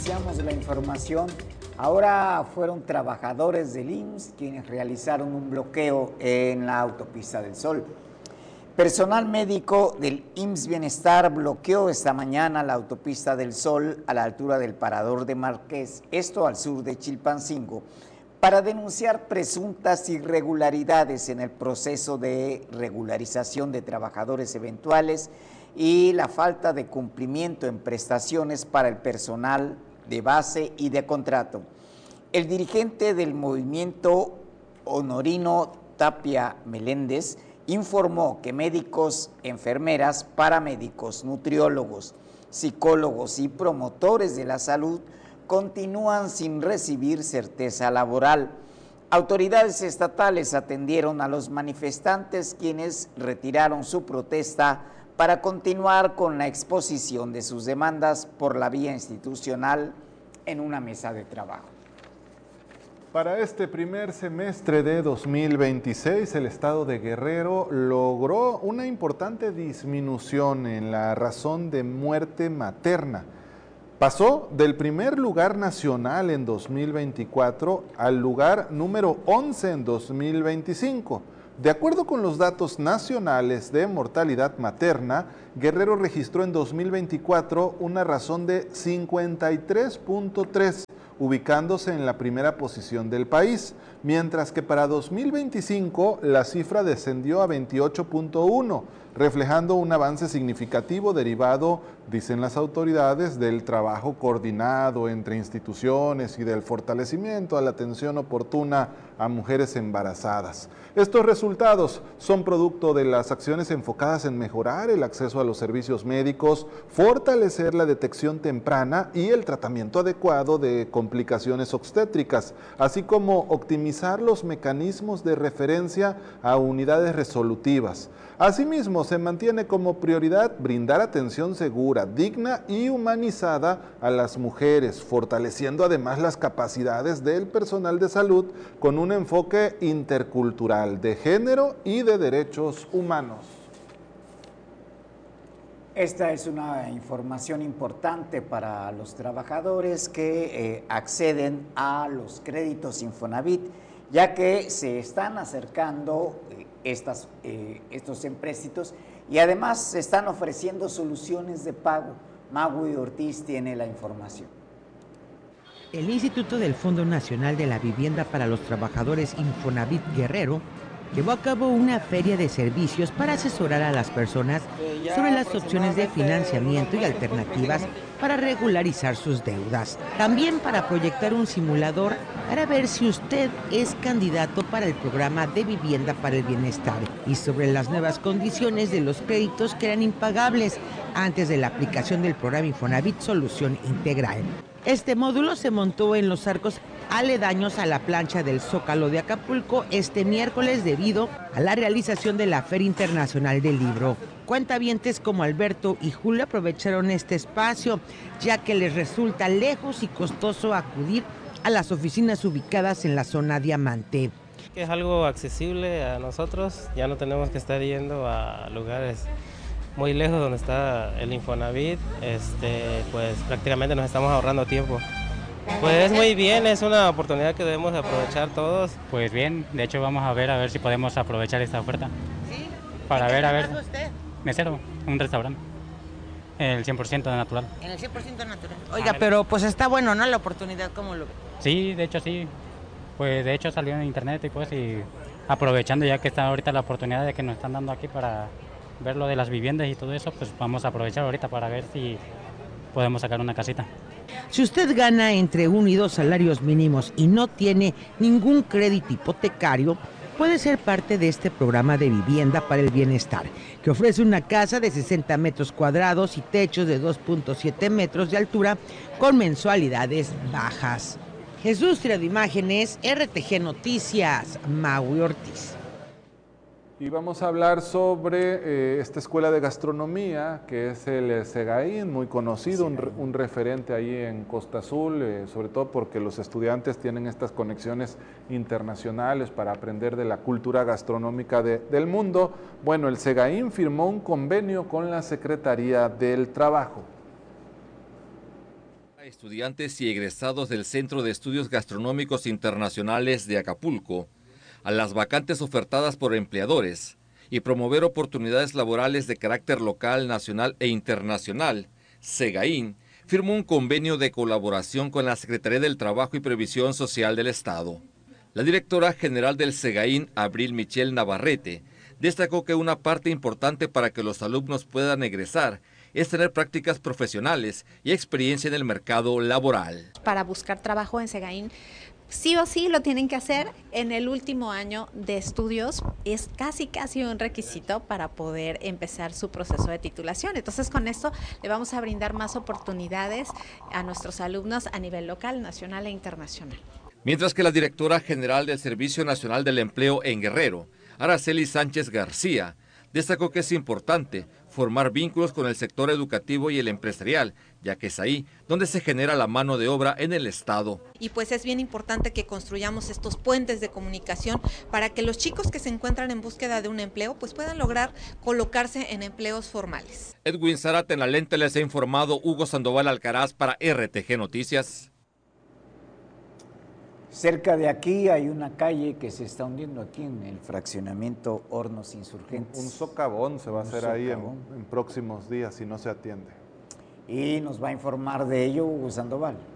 iniciamos la información. Ahora fueron trabajadores del IMSS quienes realizaron un bloqueo en la autopista del Sol. Personal médico del IMSS Bienestar bloqueó esta mañana la autopista del Sol a la altura del Parador de Marqués, esto al sur de Chilpancingo, para denunciar presuntas irregularidades en el proceso de regularización de trabajadores eventuales y la falta de cumplimiento en prestaciones para el personal de base y de contrato. El dirigente del movimiento, Honorino Tapia Meléndez, informó que médicos, enfermeras, paramédicos, nutriólogos, psicólogos y promotores de la salud continúan sin recibir certeza laboral. Autoridades estatales atendieron a los manifestantes quienes retiraron su protesta para continuar con la exposición de sus demandas por la vía institucional en una mesa de trabajo. Para este primer semestre de 2026, el estado de Guerrero logró una importante disminución en la razón de muerte materna. Pasó del primer lugar nacional en 2024 al lugar número 11 en 2025. De acuerdo con los datos nacionales de mortalidad materna, Guerrero registró en 2024 una razón de 53.3, ubicándose en la primera posición del país, mientras que para 2025 la cifra descendió a 28.1, reflejando un avance significativo derivado, dicen las autoridades, del trabajo coordinado entre instituciones y del fortalecimiento a la atención oportuna a mujeres embarazadas. Estos resultados son producto de las acciones enfocadas en mejorar el acceso a los servicios médicos, fortalecer la detección temprana y el tratamiento adecuado de complicaciones obstétricas, así como optimizar los mecanismos de referencia a unidades resolutivas. Asimismo, se mantiene como prioridad brindar atención segura, digna y humanizada a las mujeres, fortaleciendo además las capacidades del personal de salud con un enfoque intercultural de género y de derechos humanos. Esta es una información importante para los trabajadores que acceden a los créditos Infonavit, ya que se están acercando estos empréstitos y además se están ofreciendo soluciones de pago. Magui Ortiz tiene la información. El Instituto del Fondo Nacional de la Vivienda para los Trabajadores Infonavit Guerrero llevó a cabo una feria de servicios para asesorar a las personas sobre las opciones de financiamiento y alternativas para regularizar sus deudas. También para proyectar un simulador para ver si usted es candidato para el programa de vivienda para el bienestar y sobre las nuevas condiciones de los créditos que eran impagables antes de la aplicación del programa Infonavit Solución Integral. Este módulo se montó en los arcos aledaños a la plancha del Zócalo de Acapulco este miércoles debido a la realización de la Feria Internacional del Libro. Cuentavientes como Alberto y Julio aprovecharon este espacio, ya que les resulta lejos y costoso acudir a las oficinas ubicadas en la zona Diamante. Que es algo accesible a nosotros, ya no tenemos que estar yendo a lugares muy lejos donde está el Infonavit, pues prácticamente nos estamos ahorrando tiempo. Pues muy bien, es una oportunidad que debemos aprovechar todos. Pues bien, de hecho vamos a ver si podemos aprovechar esta oferta. ¿Sí? Para ver, a ver. ¿Qué usted? Mesero, un restaurante. El 100% natural. En el 100% natural. Oiga, pero pues está bueno, ¿no? La oportunidad, ¿cómo lo ve? Sí, de hecho sí. Pues de hecho salió en internet y pues y aprovechando ya que está ahorita la oportunidad de que nos están dando aquí para ver lo de las viviendas y todo eso, pues vamos a aprovechar ahorita para ver si podemos sacar una casita. Si usted gana entre 1 y 2 salarios mínimos y no tiene ningún crédito hipotecario, puede ser parte de este programa de vivienda para el bienestar, que ofrece una casa de 60 metros cuadrados y techos de 2.7 metros de altura con mensualidades bajas. Jesús Tira de Imágenes, RTG Noticias, Magui Ortiz. Y vamos a hablar sobre esta escuela de gastronomía que es el Segaín, muy conocido, un referente ahí en Costa Azul, sobre todo porque los estudiantes tienen estas conexiones internacionales para aprender de la cultura gastronómica del mundo. Bueno, el Segaín firmó un convenio con la Secretaría del Trabajo. Estudiantes y egresados del Centro de Estudios Gastronómicos Internacionales de Acapulco a las vacantes ofertadas por empleadores y promover oportunidades laborales de carácter local, nacional e internacional, SEGAIN firmó un convenio de colaboración con la Secretaría del Trabajo y Previsión Social del Estado. La directora general del SEGAIN, Abril Michelle Navarrete, destacó que una parte importante para que los alumnos puedan egresar es tener prácticas profesionales y experiencia en el mercado laboral. Para buscar trabajo en SEGAIN, sí o sí lo tienen que hacer en el último año de estudios, es casi un requisito para poder empezar su proceso de titulación. Entonces con esto le vamos a brindar más oportunidades a nuestros alumnos a nivel local, nacional e internacional. Mientras que la directora general del Servicio Nacional del Empleo en Guerrero, Araceli Sánchez García, destacó que es importante formar vínculos con el sector educativo y el empresarial, ya que es ahí donde se genera la mano de obra en el Estado. Y pues es bien importante que construyamos estos puentes de comunicación para que los chicos que se encuentran en búsqueda de un empleo pues puedan lograr colocarse en empleos formales. Edwin Zárate, en la lente les ha informado Hugo Sandoval Alcaraz para RTG Noticias. Cerca de aquí hay una calle que se está hundiendo aquí en el fraccionamiento Hornos Insurgentes. Un socavón se va a hacer ahí en próximos días si no se atiende. Y nos va a informar de ello Hugo Sandoval.